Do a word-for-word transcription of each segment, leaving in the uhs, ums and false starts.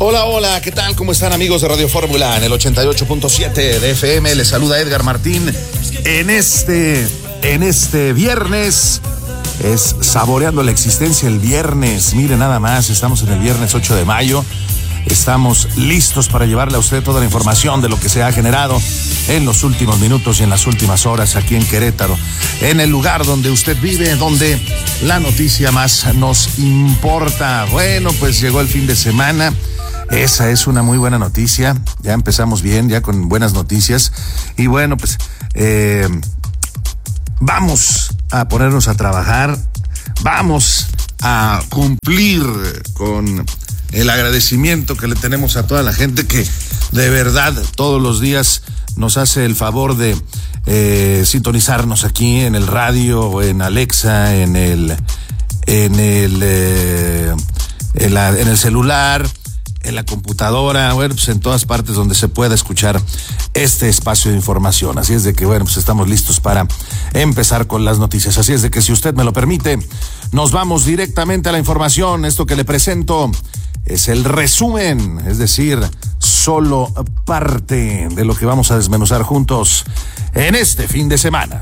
Hola, hola, ¿qué tal? ¿Cómo están, amigos de Radio Fórmula? En el ochenta y ocho punto siete de F M les saluda Edgar Martín. En este, en este viernes, es saboreando la existencia el viernes. Mire nada más, estamos en el viernes ocho de mayo. Estamos listos para llevarle a usted toda la información de lo que se ha generado en los últimos minutos y en las últimas horas aquí en Querétaro, en el lugar donde usted vive, donde la noticia más nos importa. Bueno, pues llegó el fin de semana. Esa es una muy buena noticia. Ya empezamos bien, ya con buenas noticias. Y bueno, pues eh, vamos a ponernos a trabajar. Vamos a cumplir con el agradecimiento que le tenemos a toda la gente que de verdad todos los días nos hace el favor de eh, sintonizarnos aquí en el radio, en Alexa, en el en el eh, en, la, en el celular, en la computadora, bueno, pues en todas partes donde se pueda escuchar este espacio de información. Así es de que, bueno, pues estamos listos para empezar con las noticias. Así es de que, si usted me lo permite, nos vamos directamente a la información. Esto que le presento es el resumen, es decir, solo parte de lo que vamos a desmenuzar juntos en este fin de semana.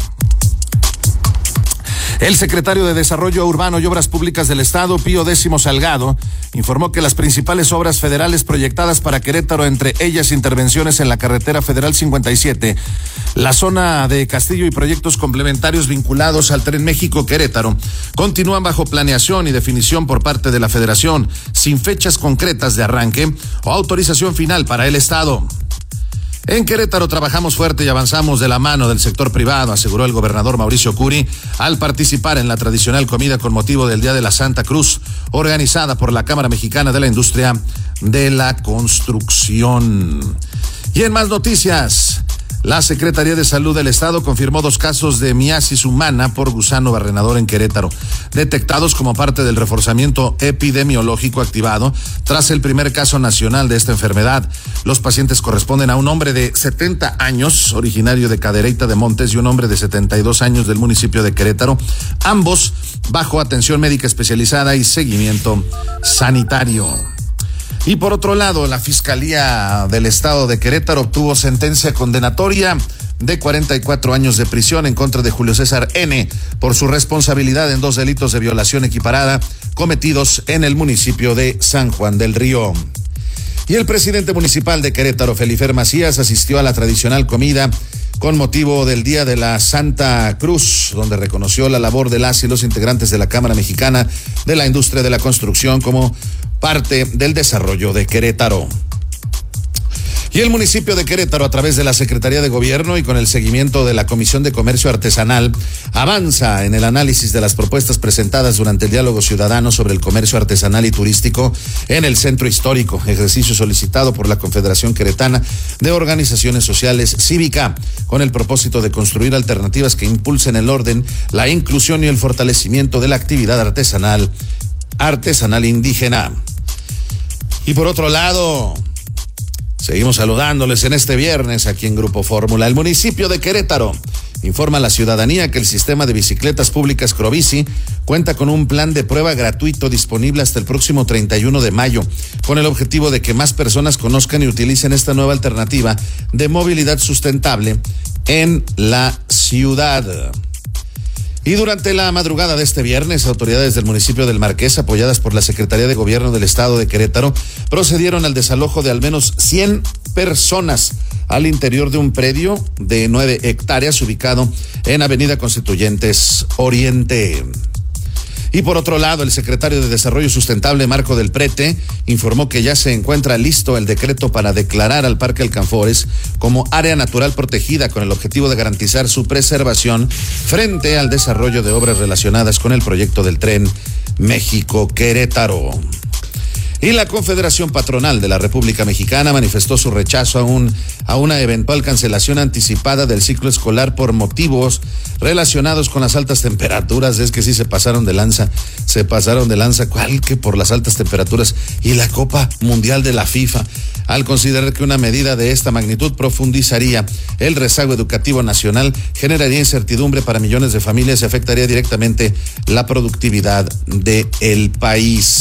El secretario de Desarrollo Urbano y Obras Públicas del Estado, Pío Décimo Salgado, informó que las principales obras federales proyectadas para Querétaro, entre ellas intervenciones en la carretera federal cincuenta y siete, la zona de Castillo y proyectos complementarios vinculados al Tren México-Querétaro, continúan bajo planeación y definición por parte de la Federación, sin fechas concretas de arranque o autorización final para el Estado. En Querétaro trabajamos fuerte y avanzamos de la mano del sector privado, aseguró el gobernador Mauricio Curi al participar en la tradicional comida con motivo del Día de la Santa Cruz, organizada por la Cámara Mexicana de la Industria de la Construcción. Y en más noticias, la Secretaría de Salud del Estado confirmó dos casos de miasis humana por gusano barrenador en Querétaro, detectados como parte del reforzamiento epidemiológico activado tras el primer caso nacional de esta enfermedad. Los pacientes corresponden a un hombre de setenta años, originario de Cadereyta de Montes, y un hombre de setenta y dos años del municipio de Querétaro, ambos bajo atención médica especializada y seguimiento sanitario. Y por otro lado, la Fiscalía del Estado de Querétaro obtuvo sentencia condenatoria de cuarenta y cuatro años de prisión en contra de Julio César N. por su responsabilidad en dos delitos de violación equiparada cometidos en el municipio de San Juan del Río. Y el presidente municipal de Querétaro, Felifer Macías, asistió a la tradicional comida con motivo del Día de la Santa Cruz, donde reconoció la labor de las y los integrantes de la Cámara Mexicana de la Industria de la Construcción como parte del desarrollo de Querétaro. Y el municipio de Querétaro, a través de la Secretaría de Gobierno y con el seguimiento de la Comisión de Comercio Artesanal, avanza en el análisis de las propuestas presentadas durante el diálogo ciudadano sobre el comercio artesanal y turístico en el Centro Histórico, ejercicio solicitado por la Confederación Queretana de Organizaciones Sociales Cívica, con el propósito de construir alternativas que impulsen el orden, la inclusión y el fortalecimiento de la actividad artesanal, artesanal indígena. Y por otro lado, seguimos saludándoles en este viernes aquí en Grupo Fórmula. El municipio de Querétaro informa a la ciudadanía que el sistema de bicicletas públicas Crobici cuenta con un plan de prueba gratuito disponible hasta el próximo treinta y uno de mayo, con el objetivo de que más personas conozcan y utilicen esta nueva alternativa de movilidad sustentable en la ciudad. Y durante la madrugada de este viernes, autoridades del municipio del Marqués, apoyadas por la Secretaría de Gobierno del Estado de Querétaro, procedieron al desalojo de al menos cien personas al interior de un predio de nueve hectáreas ubicado en Avenida Constituyentes Oriente. Y por otro lado, el secretario de Desarrollo Sustentable, Marco del Prete, informó que ya se encuentra listo el decreto para declarar al Parque Alcanfores como área natural protegida, con el objetivo de garantizar su preservación frente al desarrollo de obras relacionadas con el proyecto del Tren México-Querétaro. Y la Confederación Patronal de la República Mexicana manifestó su rechazo a, un, a una eventual cancelación anticipada del ciclo escolar por motivos relacionados con las altas temperaturas. Es que sí se pasaron de lanza, se pasaron de lanza, ¿cuál que por las altas temperaturas? Y la Copa Mundial de la FIFA, al considerar que una medida de esta magnitud profundizaría el rezago educativo nacional, generaría incertidumbre para millones de familias y afectaría directamente la productividad del país.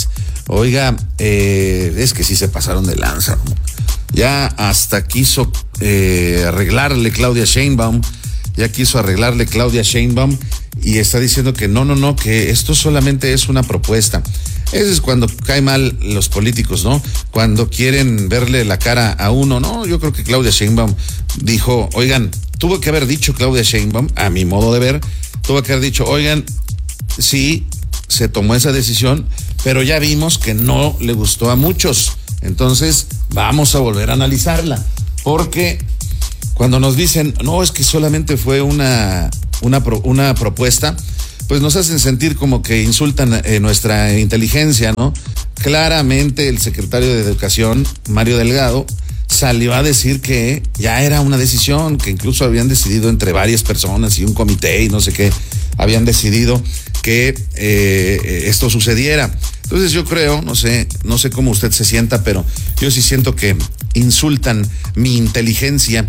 Oiga, eh, es que sí se pasaron de lanza. Ya hasta quiso eh, arreglarle Claudia Sheinbaum, ya quiso arreglarle Claudia Sheinbaum y está diciendo que no, no, no, que esto solamente es una propuesta. Eso es cuando cae mal los políticos, ¿no? Cuando quieren verle la cara a uno, ¿no? Yo creo que Claudia Sheinbaum dijo, oigan, tuvo que haber dicho Claudia Sheinbaum, a mi modo de ver, tuvo que haber dicho, oigan, sí, se tomó esa decisión, pero ya vimos que no le gustó a muchos. Entonces, vamos a volver a analizarla. Porque cuando nos dicen, no, es que solamente fue una, una, una propuesta, pues nos hacen sentir como que insultan eh, nuestra inteligencia, ¿no? Claramente el secretario de Educación, Mario Delgado, salió a decir que ya era una decisión, que incluso habían decidido entre varias personas y un comité y no sé qué, habían decidido que eh, esto sucediera. Entonces yo creo, no sé, no sé cómo usted se sienta, pero yo sí siento que insultan mi inteligencia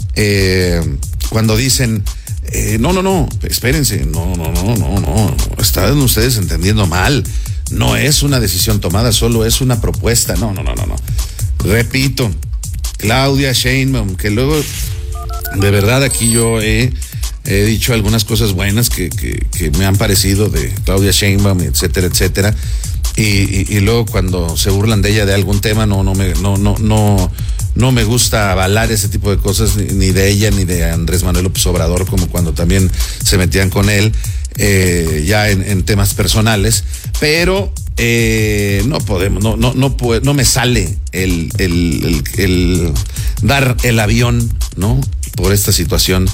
eh, cuando dicen, eh, no, no, no, espérense, no, no, no, no, no, están ustedes entendiendo mal, no es una decisión tomada, solo es una propuesta, no, no, no, no, no. Repito, Claudia Sheinbaum, que luego, de verdad aquí yo he, he dicho algunas cosas buenas que, que, que me han parecido de Claudia Sheinbaum, etcétera, etcétera. Y, y, y luego cuando se burlan de ella de algún tema, no, no me, no, no, no, no me gusta avalar ese tipo de cosas, ni, ni de ella, ni de Andrés Manuel López Obrador, como cuando también se metían con él, eh, ya en, en temas personales, pero eh, no podemos, no, no, no puedo, no me sale el, el, el, el dar el avión, ¿no? Por esta situación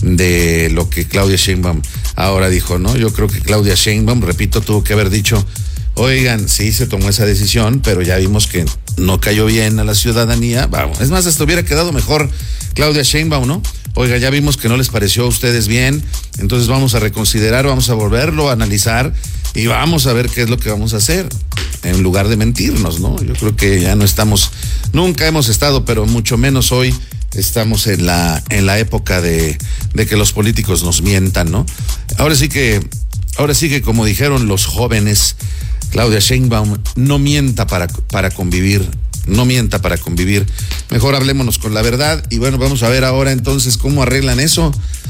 de lo que Claudia Sheinbaum ahora dijo, ¿no? Yo creo que Claudia Sheinbaum, repito, tuvo que haber dicho, oigan, sí se tomó esa decisión, pero ya vimos que no cayó bien a la ciudadanía. Vamos, es más, hasta hubiera quedado mejor Claudia Sheinbaum, ¿no? Oiga, ya vimos que no les pareció a ustedes bien, entonces vamos a reconsiderar, vamos a volverlo a analizar y vamos a ver qué es lo que vamos a hacer, en lugar de mentirnos, ¿no? Yo creo que ya no estamos, nunca hemos estado, pero mucho menos hoy estamos en la, en la época de, de que los políticos nos mientan, ¿no? Ahora sí que, ahora sí que como dijeron los jóvenes, Claudia Sheinbaum, no mienta para, para convivir, no mienta para convivir. Mejor hablémonos con la verdad y bueno, vamos a ver ahora entonces cómo arreglan eso.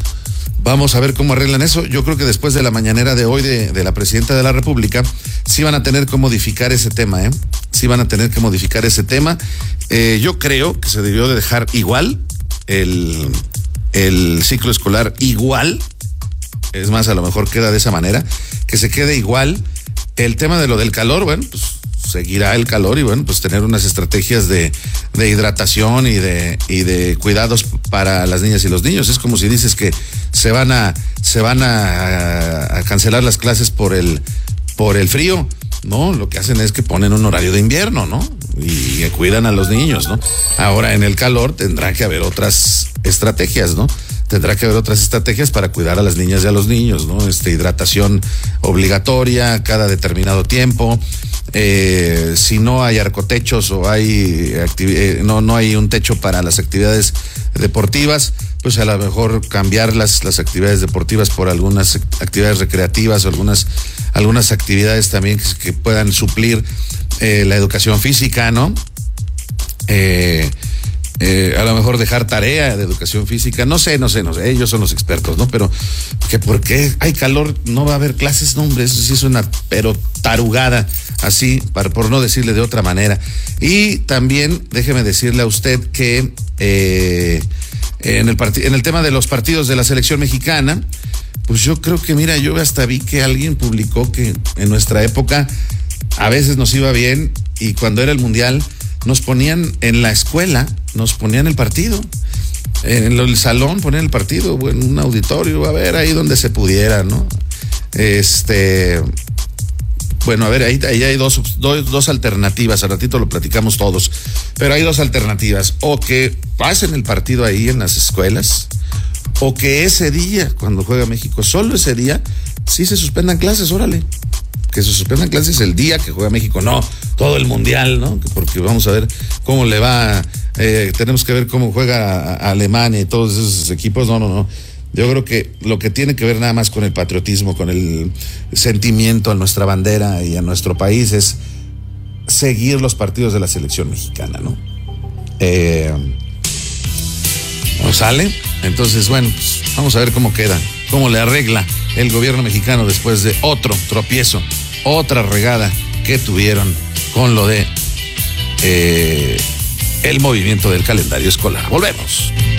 Vamos a ver cómo arreglan eso. Yo creo que después de la mañanera de hoy de, de la presidenta de la República, sí van a tener que modificar ese tema, ¿eh? Sí van a tener que modificar ese tema. Eh, yo creo que se debió de dejar igual el, el ciclo escolar igual. Es más, a lo mejor queda de esa manera, que se quede igual. El tema de lo del calor, bueno, pues seguirá el calor y bueno, pues tener unas estrategias de, de hidratación y de, y de cuidados para las niñas y los niños. Es como si dices que se van a, se van a, a cancelar las clases por el, por el frío. No, lo que hacen es que ponen un horario de invierno, ¿no? Y, y cuidan a los niños, ¿no? Ahora en el calor tendrá que haber otras estrategias, ¿no? Tendrá que haber otras estrategias para cuidar a las niñas y a los niños, ¿no? Este, hidratación obligatoria cada determinado tiempo. Eh, si no hay arcotechos o hay eh, no, no hay un techo para las actividades deportivas, pues a lo mejor cambiar las, las actividades deportivas por algunas actividades recreativas o algunas, algunas actividades también que, que puedan suplir eh, la educación física, ¿no? Eh, Eh, a lo mejor dejar tarea de educación física, no sé, no sé, no sé, ellos son los expertos, ¿no? Pero que por qué hay calor, no va a haber clases, no, hombre, eso sí es una, pero tarugada, así, para, por no decirle de otra manera. Y también, déjeme decirle a usted que eh, en, el en el tema de los partidos de la selección mexicana, pues yo creo que, mira, yo hasta vi que alguien publicó que en nuestra época a veces nos iba bien y cuando era el mundial nos ponían en la escuela, nos ponían el partido, en el salón ponían el partido, en un auditorio, a ver, ahí donde se pudiera, ¿no? Este, bueno, a ver, ahí, ahí hay dos, dos, dos alternativas, al ratito lo platicamos todos, pero hay dos alternativas, o que pasen el partido ahí en las escuelas, o que ese día, cuando juega México, solo ese día, sí se suspendan clases, órale. Que se suspendan clases el día que juega México, no todo el mundial, ¿no? Porque vamos a ver cómo le va, eh, tenemos que ver cómo juega a, a Alemania y todos esos equipos, no, no, no. Yo creo que lo que tiene que ver nada más con el patriotismo, con el sentimiento a nuestra bandera y a nuestro país es seguir los partidos de la selección mexicana, ¿no? Eh, ¿No sale? Entonces, bueno, pues, vamos a ver cómo queda, cómo le arregla el gobierno mexicano después de otro tropiezo, otra regada que tuvieron con lo de eh, el movimiento del calendario escolar. Volvemos.